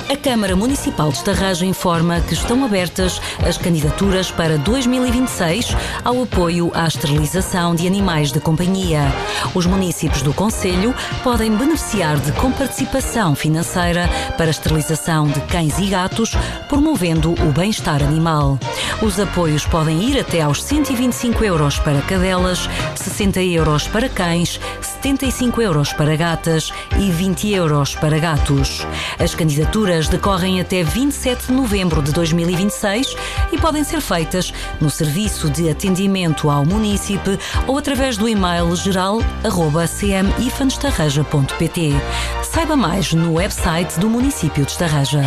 A Câmara Municipal de Estarraja informa que estão abertas as candidaturas para 2026 ao apoio à esterilização de animais de companhia. Os municípios do concelho podem beneficiar de comparticipação financeira para a esterilização de cães e gatos, promovendo o bem-estar animal. Os apoios podem ir até aos 125 € para cadelas, 60 € para cães, 75 € para gatas e 20 € para gatos. As candidaturas decorrem até 27 de novembro de 2026 e podem ser feitas no Serviço de Atendimento ao Munícipe ou através do e-mail geral@cmifanestarraja.pt. Saiba mais no website do município de Estarraja.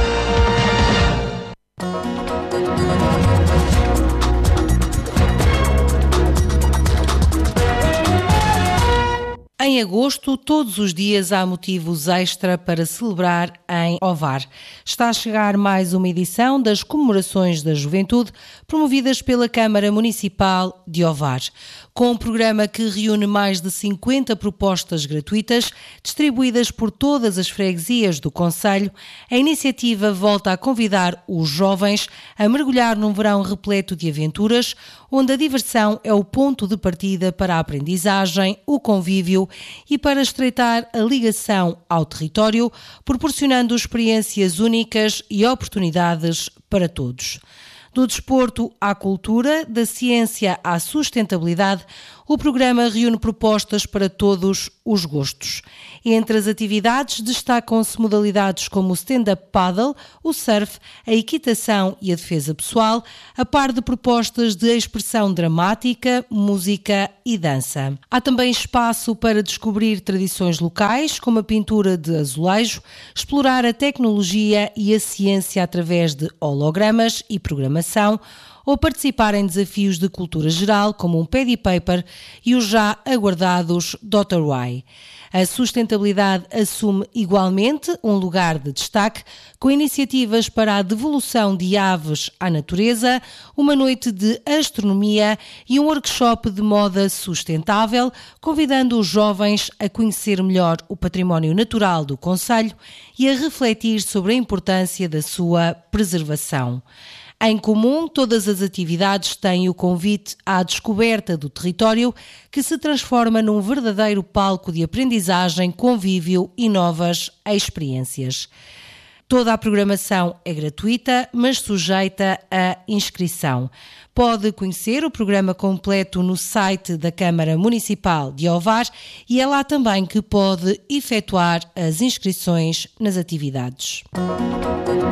Em agosto, todos os dias há motivos extra para celebrar em Ovar. Está a chegar mais uma edição das Comemorações da Juventude, promovidas pela Câmara Municipal de Ovar. Com um programa que reúne mais de 50 propostas gratuitas, distribuídas por todas as freguesias do concelho, a iniciativa volta a convidar os jovens a mergulhar num verão repleto de aventuras, onde a diversão é o ponto de partida para a aprendizagem, o convívio e para estreitar a ligação ao território, proporcionando experiências únicas e oportunidades para todos. Do desporto à cultura, da ciência à sustentabilidade, o programa reúne propostas para todos os gostos. Entre as atividades destacam-se modalidades como o stand-up paddle, o surf, a equitação e a defesa pessoal, a par de propostas de expressão dramática, música e dança. Há também espaço para descobrir tradições locais, como a pintura de azulejo, explorar a tecnologia e a ciência através de hologramas e programação, ou participar em desafios de cultura geral, como um Paddy Paper e os já aguardados Dr. Why. A sustentabilidade assume igualmente um lugar de destaque, com iniciativas para a devolução de aves à natureza, uma noite de astronomia e um workshop de moda sustentável, convidando os jovens a conhecer melhor o património natural do concelho e a refletir sobre a importância da sua preservação. Em comum, todas as atividades têm o convite à descoberta do território, que se transforma num verdadeiro palco de aprendizagem, convívio e novas experiências. Toda a programação é gratuita, mas sujeita a inscrição. Pode conhecer o programa completo no site da Câmara Municipal de Ovar e é lá também que pode efetuar as inscrições nas atividades.